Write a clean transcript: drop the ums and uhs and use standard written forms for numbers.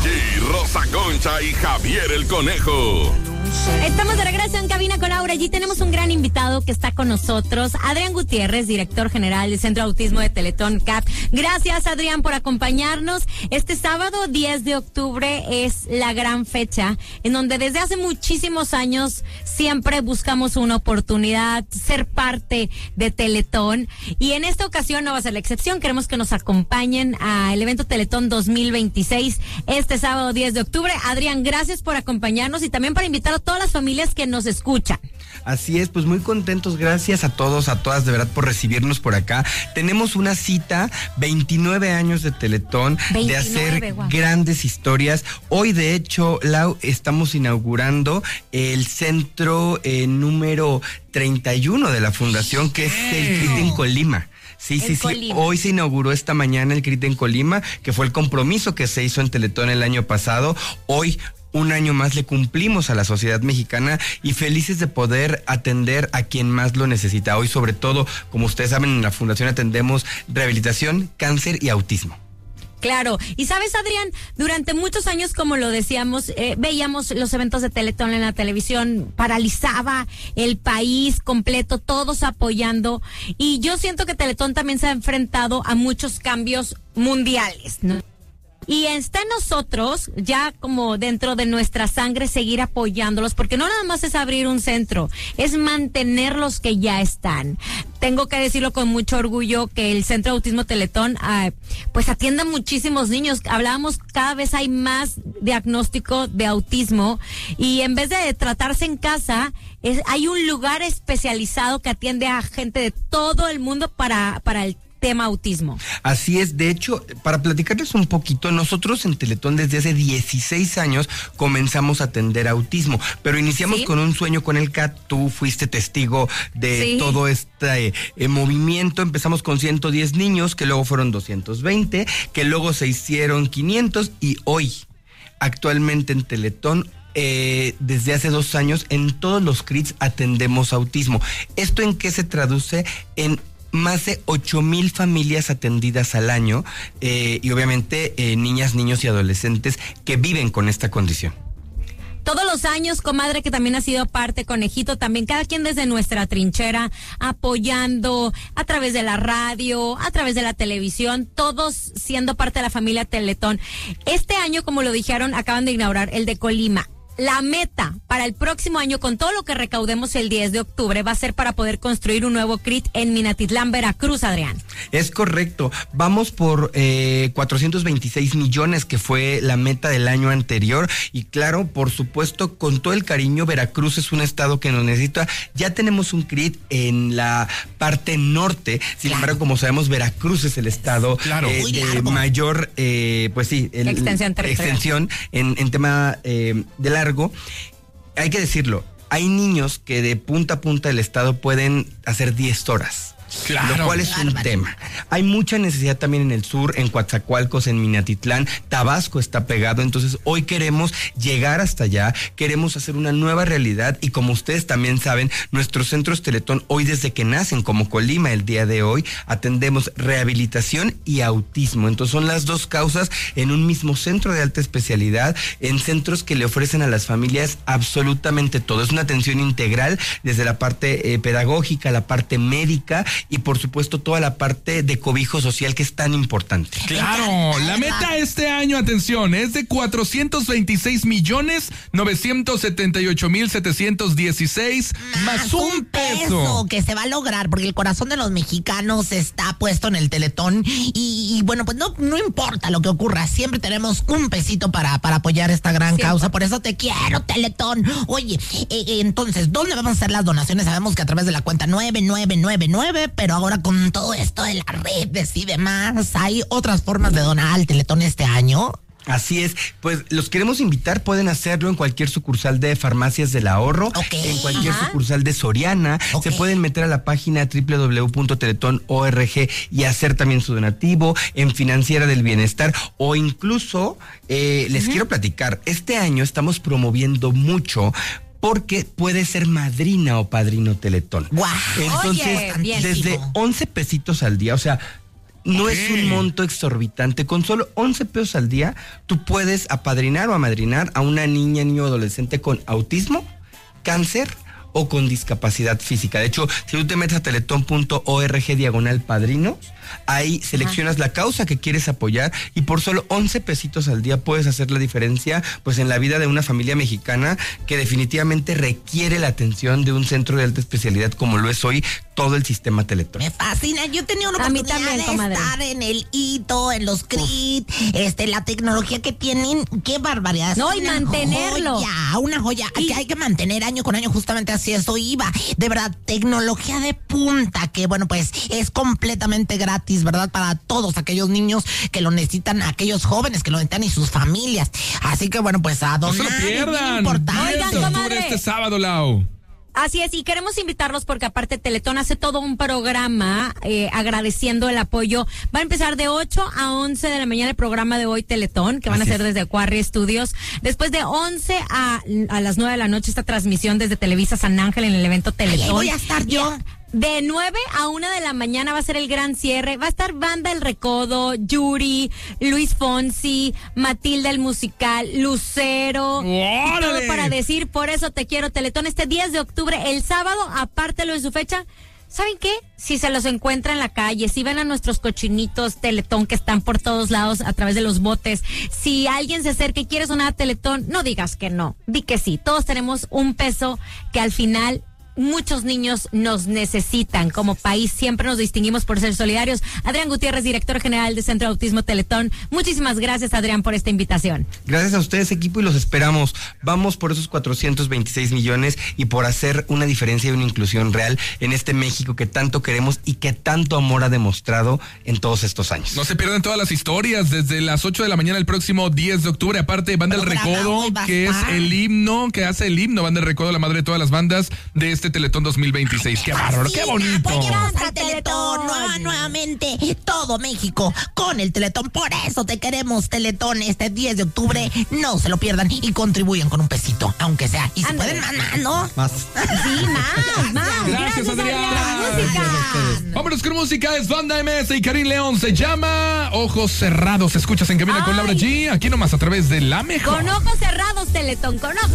G, Rosa Concha y Javier el Conejo. Estamos de regreso en Cabina con Laura. Allí tenemos un gran invitado que está con nosotros, Adrián Gutiérrez, director general del Centro de Autismo de Teletón CAP. Gracias, Adrián, por acompañarnos. Este sábado 10 de octubre es la gran fecha en donde desde hace muchísimos años siempre buscamos una oportunidad, ser parte de Teletón. Y en esta ocasión no va a ser la excepción. Queremos que nos acompañen al evento Teletón 2026 este sábado 10 de octubre. Adrián, gracias por acompañarnos y también para invitar a todas las familias que nos escuchan. Así es, pues muy contentos, gracias a todos, a todas de verdad por recibirnos por acá. Tenemos una cita, 29 años de Teletón, 29, de hacer grandes historias. Hoy de hecho, Lau, estamos inaugurando el centro número 31 de la fundación, que es el CRIT en Colima. Sí. Hoy se inauguró esta mañana el CRIT en Colima, que fue el compromiso que se hizo en Teletón el año pasado. Hoy, un año más le cumplimos a la sociedad mexicana y felices de poder atender a quien más lo necesita. Hoy, sobre todo, como ustedes saben, en la Fundación atendemos rehabilitación, cáncer y autismo. Claro, y sabes, Adrián, durante muchos años, como lo decíamos, veíamos los eventos de Teletón en la televisión, paralizaba el país completo, todos apoyando, y yo siento que Teletón también se ha enfrentado a muchos cambios mundiales, ¿no? Y está en nosotros, ya como dentro de nuestra sangre, seguir apoyándolos, porque no nada más es abrir un centro, es mantener los que ya están. Tengo que decirlo con mucho orgullo que el Centro de Autismo Teletón, pues atiende a muchísimos niños. Hablábamos, cada vez hay más diagnóstico de autismo y en vez de tratarse en casa, hay un lugar especializado que atiende a gente de todo el mundo para el tema autismo. Así es, de hecho, para platicarles un poquito, nosotros en Teletón desde hace 16 años comenzamos a atender autismo, pero iniciamos con un sueño con el CAT. Tú fuiste testigo de todo este movimiento. Empezamos con 110 niños, que luego fueron 220, que luego se hicieron 500 y hoy, actualmente en Teletón, desde hace 2 años, en todos los CRITs atendemos autismo. ¿Esto en qué se traduce? En más de 8,000 familias atendidas al año y obviamente niñas, niños y adolescentes que viven con esta condición. Todos los años, comadre, que también ha sido parte, Conejito, también cada quien desde nuestra trinchera, apoyando a través de la radio, a través de la televisión, todos siendo parte de la familia Teletón. Este año, como lo dijeron, acaban de inaugurar el de Colima. La meta para el próximo año, con todo lo que recaudemos el 10 de octubre, va a ser para poder construir un nuevo CRIT en Minatitlán, Veracruz, Adrián. Es correcto. Vamos por 426 millones, que fue la meta del año anterior. Y claro, por supuesto, con todo el cariño, Veracruz es un estado que nos necesita. Ya tenemos un CRIT en la parte norte. Sin embargo, como sabemos, Veracruz es el estado de mayor, extensión en tema de largo. Hay que decirlo, hay niños que de punta a punta del estado pueden hacer 10 horas. Claro, lo cual es un tema. Hay mucha necesidad también en el sur, en Coatzacoalcos, en Minatitlán. Tabasco está pegado, entonces hoy queremos llegar hasta allá, queremos hacer una nueva realidad y como ustedes también saben, nuestros centros Teletón hoy desde que nacen, como Colima el día de hoy, atendemos rehabilitación y autismo. Entonces son las dos causas en un mismo centro de alta especialidad, en centros que le ofrecen a las familias absolutamente todo. Es una atención integral desde la parte pedagógica, la parte médica y por supuesto toda la parte de cobijo social que es tan importante. Claro, la meta este año, atención, es de 426,978,716 más un peso. Que se va a lograr porque el corazón de los mexicanos está puesto en el Teletón y bueno, pues no importa lo que ocurra, siempre tenemos un pesito para apoyar esta gran causa, por eso te quiero, Teletón. Oye, entonces, ¿dónde vamos a hacer las donaciones? Sabemos que a través de la cuenta 9999, pero ahora con todo esto de las redes y demás, ¿hay otras formas de donar al Teletón este año? Así es, pues los queremos invitar, pueden hacerlo en cualquier sucursal de Farmacias del Ahorro, en cualquier sucursal de Soriana, se pueden meter a la página www.teleton.org y hacer también su donativo, en Financiera del Bienestar, o incluso, les quiero platicar, este año estamos promoviendo mucho porque puede ser madrina o padrino Teletón. ¡Wow! Entonces, desde 11 pesitos al día, o sea, No es un monto exorbitante. Con solo 11 pesos al día, tú puedes apadrinar o amadrinar a una niña, niño o adolescente con autismo, cáncer o con discapacidad física. De hecho, si tú te metes a teletón.org/padrinos, ahí seleccionas la causa que quieres apoyar y por solo 11 pesitos al día puedes hacer la diferencia pues en la vida de una familia mexicana que definitivamente requiere la atención de un centro de alta especialidad como lo es hoy todo el sistema Teletón. Me fascina. Yo tenía una oportunidad de estar en el hito, en los CRIT, la tecnología que tienen, qué barbaridad. No, y mantenerlo. Una joya, que hay que mantener año con año, justamente así eso iba. De verdad, tecnología de punta, que bueno, pues es completamente gratis, ¿verdad? Para todos aquellos niños que lo necesitan, aquellos jóvenes que lo necesitan y sus familias. Así que bueno, pues a donar. No se lo pierdan. Oigan, comadre. Este sábado, Lau. Así es, y queremos invitarlos porque aparte Teletón hace todo un programa agradeciendo el apoyo. Va a empezar de 8 a 11 de la mañana el programa de Hoy Teletón, que van a ser desde Quarry Studios. Después de 11 a las 9 de la noche esta transmisión desde Televisa San Ángel en el evento Teletón. Ahí voy a estar yo. De 9 a 1 de la mañana va a ser el gran cierre. Va a estar Banda El Recodo, Yuri, Luis Fonsi, Matilda el Musical, Lucero. Y todo para decir, por eso te quiero, Teletón, este 10 de octubre, el sábado, apártelo de su fecha. ¿Saben qué? Si se los encuentra en la calle, si ven a nuestros cochinitos Teletón que están por todos lados a través de los botes, si alguien se acerca y quiere sonar a Teletón, no digas que no, di que sí. Todos tenemos un peso que al final muchos niños nos necesitan. Como país siempre nos distinguimos por ser solidarios. Adrián Gutiérrez, director general de Centro de Autismo Teletón. Muchísimas gracias, Adrián, por esta invitación. Gracias a ustedes, equipo, y los esperamos. Vamos por esos 426 millones y por hacer una diferencia y una inclusión real en este México que tanto queremos y que tanto amor ha demostrado en todos estos años. No se pierdan todas las historias desde las 8 de la mañana el próximo 10 de octubre. Aparte, Banda El Recodo, que es el himno, que hace el himno. Banda El Recodo, la madre de todas las bandas de este Teletón 2026. ¡Qué bárbaro! ¡Qué bonito! Apoyemos al Teletón nuevamente todo México con el Teletón. Por eso te queremos, Teletón, este 10 de octubre. No se lo pierdan y contribuyan con un pesito, aunque sea. Y si pueden más, ¿no? Más. Sí, más. Gracias, Adrián. Música. Vámonos con música. Es Banda MS y Karim León. Se llama Ojos Cerrados. Escuchas En Cabina con Laura G. Aquí nomás a través de La Mejor. Con ojos cerrados, Teletón. Con ojos